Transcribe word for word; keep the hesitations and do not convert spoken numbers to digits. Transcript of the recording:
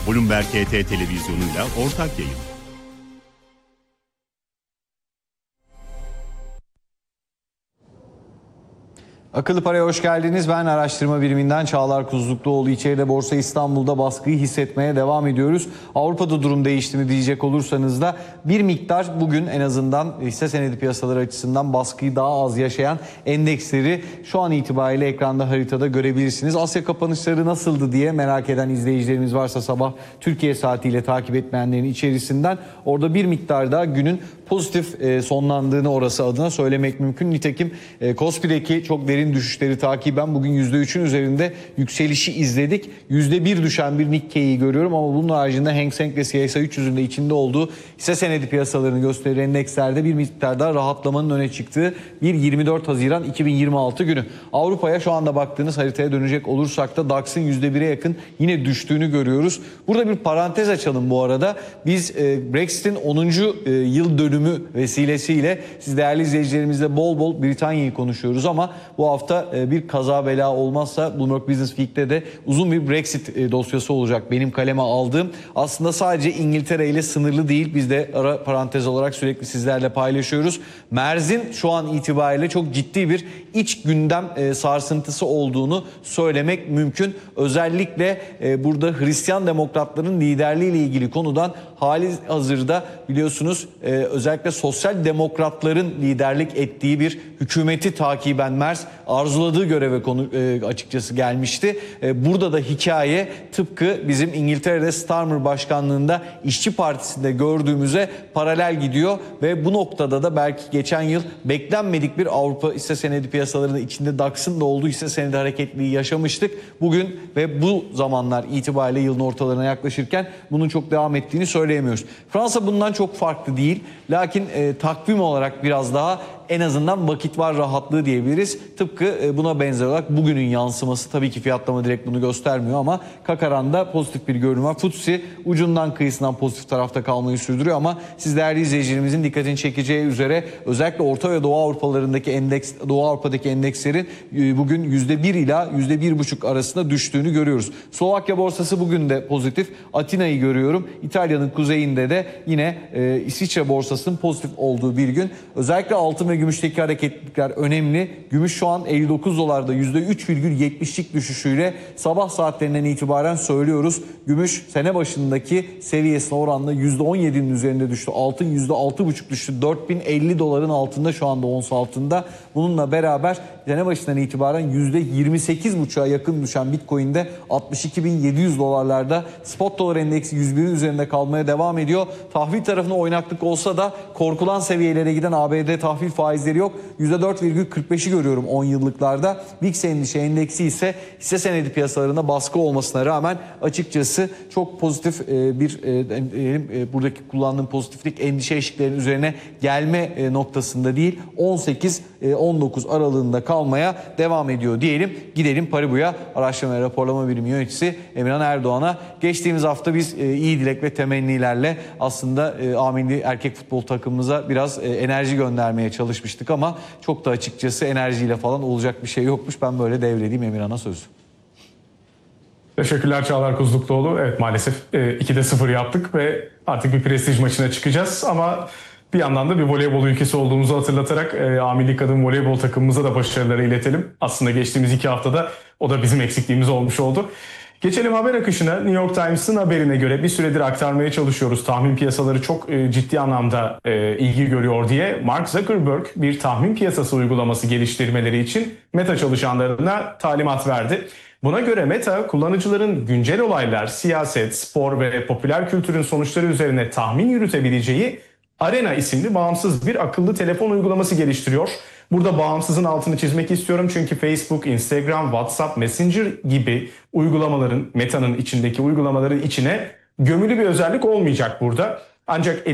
Bloomberg H T televizyonuyla ortak yayın. Akıllı Para'ya hoş geldiniz. Ben araştırma biriminden Çağlar Kuzlukluoğlu. İçeride Borsa İstanbul'da baskıyı hissetmeye devam ediyoruz. Avrupa'da durum değişti mi diyecek olursanız da bir miktar bugün en azından hisse senedi piyasaları açısından baskıyı daha az yaşayan endeksleri şu an itibariyle ekranda, haritada görebilirsiniz. Asya kapanışları nasıldı diye merak eden izleyicilerimiz varsa sabah Türkiye saatiyle takip etmeyenlerin içerisinden orada bir miktar daha günün pozitif sonlandığını orası adına söylemek mümkün. Nitekim Kospi'deki çok derin düşüşleri takiben bugün yüzde üçün üzerinde yükselişi izledik. yüzde bir düşen bir Nikkei'yi görüyorum ama bunun haricinde Hang Seng ve C S I üç yüzünde içinde olduğu hisse senedi piyasalarını gösteren endekslerde bir miktar daha rahatlamanın öne çıktığı bir yirmi dört Haziran iki bin yirmi altı günü. Avrupa'ya şu anda baktığınız haritaya dönecek olursak da DAX'ın yüzde bire yakın yine düştüğünü görüyoruz. Burada bir parantez açalım bu arada. Biz Brexit'in onuncu yıl dönümü vesilesiyle siz değerli izleyicilerimizle bol bol Britanya'yı konuşuyoruz ama bu hafta bir kaza bela olmazsa Bloomberg Business Week'te de uzun bir Brexit dosyası olacak benim kaleme aldığım. Aslında sadece İngiltere ile sınırlı değil. Biz de ara parantez olarak sürekli sizlerle paylaşıyoruz. Merz'in şu an itibariyle çok ciddi bir iç gündem sarsıntısı olduğunu söylemek mümkün. Özellikle burada Hristiyan Demokratların liderliği ile ilgili konudan hali hazırda biliyorsunuz özellikle sosyal demokratların liderlik ettiği bir hükümeti takiben Merz arzuladığı göreve konu e, açıkçası gelmişti. E, burada da hikaye tıpkı bizim İngiltere'de Starmer başkanlığında İşçi Partisi'nde gördüğümüze paralel gidiyor ve bu noktada da belki geçen yıl beklenmedik bir Avrupa hisse senedi piyasalarının içinde DAX'ın da olduğu hisse senedi hareketliliği yaşamıştık. Bugün ve bu zamanlar itibariyle yılın ortalarına yaklaşırken bunun çok devam ettiğini söyleyemiyoruz. Fransa bundan çok farklı değil. Lakin e, takvim olarak biraz daha en azından vakit var rahatlığı diyebiliriz. Tıpkı buna benzer olarak bugünün yansıması, tabii ki fiyatlama direkt bunu göstermiyor ama Kakaran'da pozitif bir görünüm var. F T S E ucundan kıyısından pozitif tarafta kalmayı sürdürüyor ama siz değerli izleyicilerimizin dikkatini çekeceği üzere özellikle Orta ve Doğu Avrupalarındaki endeks, Doğu Avrupa'daki endekslerin bugün yüzde bir ila yüzde bir buçuk arasında düştüğünü görüyoruz. Slovakya borsası bugün de pozitif. Atina'yı görüyorum. İtalya'nın kuzeyinde de yine e, İsviçre borsasının pozitif olduğu bir gün. Özellikle altın ve gümüşteki hareketlilikler önemli. Gümüş şu an elli dokuz dolarda yüzde üç virgül yetmişlik düşüşüyle sabah saatlerinden itibaren söylüyoruz. Gümüş sene başındaki seviyesine oranla yüzde on yedinin üzerinde düştü. Altın yüzde altı buçuk düştü. dört bin elli doların altında şu anda ons altında. Bununla beraber sene başından itibaren yüzde yirmi sekiz buçuğa yakın düşen Bitcoin'de altmış iki bin yedi yüz dolarlarda. Spot dolar endeksi yüz birin üzerinde kalmaya devam ediyor. Tahvil tarafına oynaklık olsa da korkulan seviyelere giden A B D tahvil faizleri yok. yüzde dört virgül kırk beşi görüyorum on yıllıklarda. V I X endişe endeksi ise hisse senedi piyasalarında baskı olmasına rağmen açıkçası çok pozitif bir diyelim buradaki kullandığım pozitiflik endişe eşiklerinin üzerine gelme noktasında değil. on sekiz on dokuz aralığında kalmaya devam ediyor diyelim. Gidelim Paribu'ya. Araştırma ve Raporlama Birimi Yöneticisi Emirhan Erdoğan'a. Geçtiğimiz hafta biz iyi dilek ve temennilerle aslında A milli erkek futbol takımımıza biraz enerji göndermeye çalışmıştık ama çok da açıkçası enerjiyle falan olacak bir şey yokmuş. Ben böyle devredeyim Emirhan'a sözü. Teşekkürler Çağlar Kuzlukluoğlu. Evet, maalesef ikide sıfır yaptık ve artık bir prestij maçına çıkacağız ama bir yandan da bir voleybol ülkesi olduğumuzu hatırlatarak A milli kadın voleybol takımımıza da başarıları iletelim. Aslında geçtiğimiz iki haftada o da bizim eksikliğimiz olmuş oldu. Geçelim haber akışına. New York Times'ın haberine göre bir süredir aktarmaya çalışıyoruz. Tahmin piyasaları çok ciddi anlamda ilgi görüyor diye Mark Zuckerberg bir tahmin piyasası uygulaması geliştirmeleri için Meta çalışanlarına talimat verdi. Buna göre Meta, kullanıcıların güncel olaylar, siyaset, spor ve popüler kültürün sonuçları üzerine tahmin yürütebileceği Arena isimli bağımsız bir akıllı telefon uygulaması geliştiriyor. Burada bağımsızın altını çizmek istiyorum çünkü Facebook, Instagram, WhatsApp, Messenger gibi uygulamaların, Meta'nın içindeki uygulamaların içine gömülü bir özellik olmayacak burada. Ancak